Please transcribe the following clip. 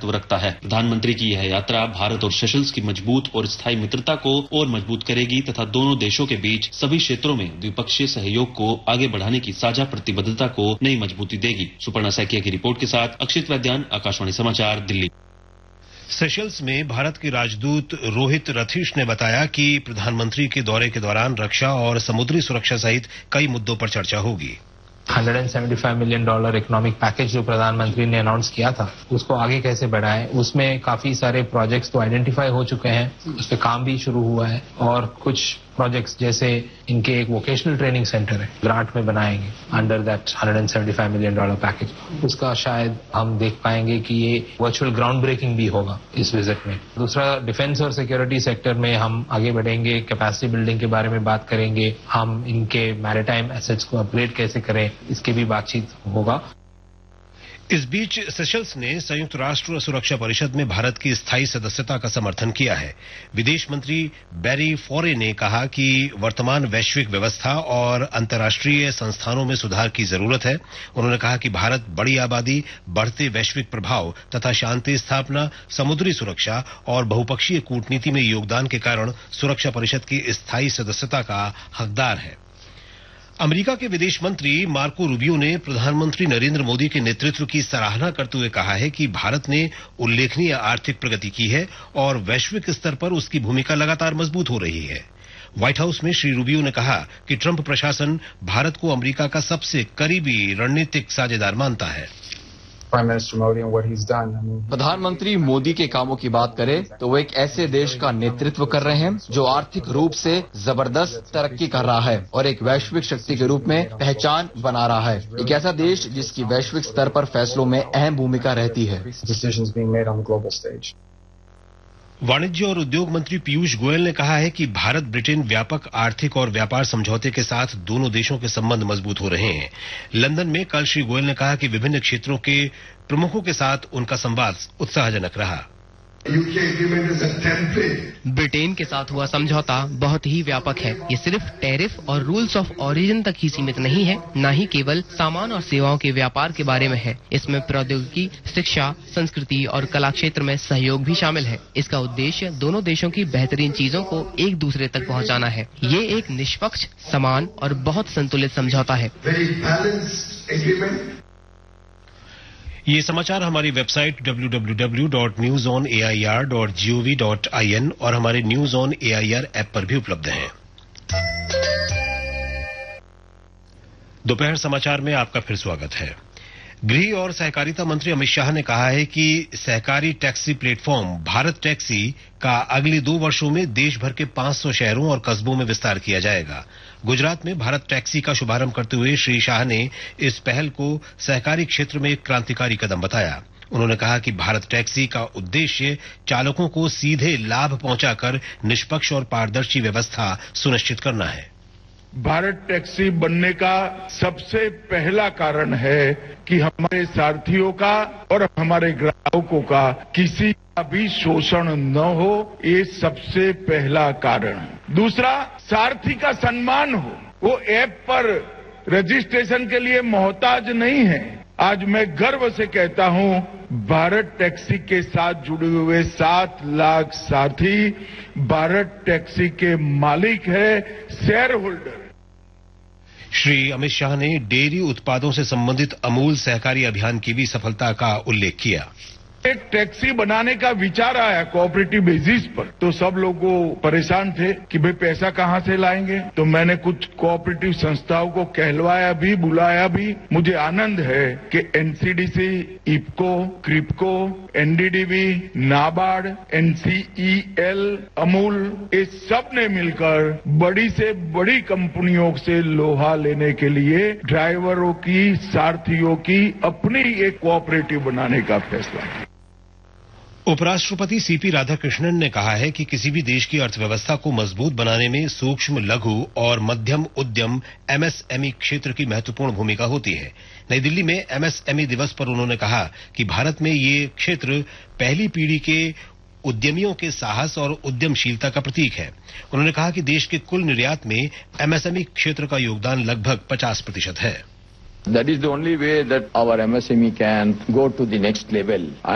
महत्व रखता है। प्रधानमंत्री की यह यात्रा भारत और सेशल्स की मजबूत और स्थायी मित्रता को और मजबूत करेगी तथा दोनों देशों के बीच सभी क्षेत्रों में द्विपक्षीय सहयोग को आगे बढ़ाने की साझा प्रतिबद्धता को नई मजबूती देगी। सुपर्णा सैकिया की रिपोर्ट के साथ अक्षित वैद्यान, आकाशवाणी समाचार, दिल्ली। सेशल्स में भारत के राजदूत रोहित रथीश ने बताया कि प्रधानमंत्री के दौरे के दौरान रक्षा और समुद्री सुरक्षा सहित कई मुद्दों पर चर्चा होगी। $175 मिलियन इकोनॉमिक पैकेज जो प्रधानमंत्री ने अनाउंस किया था, उसको आगे कैसे बढ़ाएं, उसमें काफी सारे प्रोजेक्ट्स तो आइडेंटिफाई हो चुके हैं, उस पर काम भी शुरू हुआ है और कुछ प्रोजेक्ट्स जैसे इनके एक वोकेशनल ट्रेनिंग सेंटर है, ग्रांट में बनाएंगे अंडर दैट $175 मिलियन पैकेज। उसका शायद हम देख पाएंगे कि ये वर्चुअल ग्राउंड ब्रेकिंग भी होगा इस विजिट में। दूसरा, डिफेंस और सिक्योरिटी सेक्टर में हम आगे बढ़ेंगे, कैपेसिटी बिल्डिंग के बारे में बात करेंगे, हम इनके मैरीटाइम एसेट्स को अपग्रेड कैसे करें, इसकी भी बातचीत होगा। इस बीच सेशल्स ने संयुक्त राष्ट्र सुरक्षा परिषद में भारत की स्थायी सदस्यता का समर्थन किया है। विदेश मंत्री बैरी फॉरे ने कहा कि वर्तमान वैश्विक व्यवस्था और अंतर्राष्ट्रीय संस्थानों में सुधार की जरूरत है। उन्होंने कहा कि भारत बड़ी आबादी, बढ़ते वैश्विक प्रभाव तथा शांति स्थापना, समुद्री सुरक्षा और बहुपक्षीय कूटनीति में योगदान के कारण सुरक्षा परिषद की स्थायी सदस्यता का हकदार है। अमेरिका के विदेश मंत्री मार्को रूबियो ने प्रधानमंत्री नरेंद्र मोदी के नेतृत्व की सराहना करते हुए कहा है कि भारत ने उल्लेखनीय आर्थिक प्रगति की है और वैश्विक स्तर पर उसकी भूमिका लगातार मजबूत हो रही है। व्हाइट हाउस में श्री रूबियो ने कहा कि ट्रंप प्रशासन भारत को अमेरिका का सबसे करीबी रणनीतिक साझेदार मानता है। प्रधानमंत्री मोदी के कामों की बात करें तो वो एक ऐसे देश का नेतृत्व कर रहे हैं जो आर्थिक रूप से जबरदस्त तरक्की कर रहा है और एक वैश्विक शक्ति के रूप में पहचान बना रहा है। एक ऐसा देश जिसकी वैश्विक स्तर पर फैसलों में अहम भूमिका रहती है। वाणिज्य और उद्योग मंत्री पीयूष गोयल ने कहा है कि भारत ब्रिटेन व्यापक आर्थिक और व्यापार समझौते के साथ दोनों देशों के संबंध मजबूत हो रहे हैं। लंदन में कल श्री गोयल ने कहा कि विभिन्न क्षेत्रों के प्रमुखों के साथ उनका संवाद उत्साहजनक रहा। ब्रिटेन के साथ हुआ समझौता बहुत ही व्यापक है। ये सिर्फ टैरिफ और रूल्स ऑफ ओरिजिन तक ही सीमित नहीं है, न ही केवल सामान और सेवाओं के व्यापार के बारे में है। इसमें प्रौद्योगिकी, शिक्षा, संस्कृति और कला क्षेत्र में सहयोग भी शामिल है। इसका उद्देश्य दोनों देशों की बेहतरीन चीजों को एक दूसरे तक पहुंचाना है। ये एक निष्पक्ष, समान और बहुत संतुलित समझौता है। ये समाचार हमारी वेबसाइट www.newsonair.gov.in और हमारे न्यूज ऑन एआईआर ऐप पर भी उपलब्ध हैं। दोपहर समाचार में आपका फिर स्वागत है। गृह और सहकारिता मंत्री अमित शाह ने कहा है कि सहकारी टैक्सी प्लेटफॉर्म भारत टैक्सी का अगले 2 वर्षों में देश भर के 500 शहरों और कस्बों में विस्तार किया जाएगा। गुजरात में भारत टैक्सी का शुभारंभ करते हुए श्री शाह ने इस पहल को सहकारी क्षेत्र में एक क्रांतिकारी कदम बताया। उन्होंने कहा कि भारत टैक्सी का उद्देश्य चालकों को सीधे लाभ पहुंचाकर निष्पक्ष और पारदर्शी व्यवस्था सुनिश्चित करना है। भारत टैक्सी बनने का सबसे पहला कारण है कि हमारे सारथियों का और हमारे ग्राहकों का किसी का भी शोषण न हो, ये सबसे पहला कारण है। दूसरा, सारथी का सम्मान हो। वो ऐप पर रजिस्ट्रेशन के लिए मोहताज नहीं है। आज मैं गर्व से कहता हूं, भारत टैक्सी के साथ जुड़े हुए 7 लाख सारथी भारत टैक्सी के मालिक है, शेयर होल्डर। श्री अमित शाह ने डेयरी उत्पादों से संबंधित अमूल सहकारी अभियान की भी सफलता का उल्लेख किया। एक टैक्सी बनाने का विचार आया कोऑपरेटिव बेसिस पर, तो सब लोग परेशान थे कि भाई पैसा कहां से लाएंगे। तो मैंने कुछ कोऑपरेटिव संस्थाओं को कहलवाया भी, बुलाया भी। मुझे आनंद है कि NCDC, IFFCO, Kribhco, NDDB, NABARD, NCEL, Amul, ये सब ने मिलकर बड़ी से बड़ी कंपनियों से लोहा लेने के लिए ड्राइवरों की, सारथियों की अपनी एक कोऑपरेटिव बनाने का फैसला किया। उपराष्ट्रपति सीपी राधाकृष्णन ने कहा है कि किसी भी देश की अर्थव्यवस्था को मजबूत बनाने में सूक्ष्म, लघु और मध्यम उद्यम एमएसएमई क्षेत्र की महत्वपूर्ण भूमिका होती है। नई दिल्ली में एमएसएमई दिवस पर उन्होंने कहा कि भारत में ये क्षेत्र पहली पीढ़ी के उद्यमियों के साहस और उद्यमशीलता का प्रतीक है। उन्होंने कहा कि देश के कुल निर्यात में एमएसएमई क्षेत्र का योगदान लगभग 50% है। That is the only way that our MSME can go to the next level.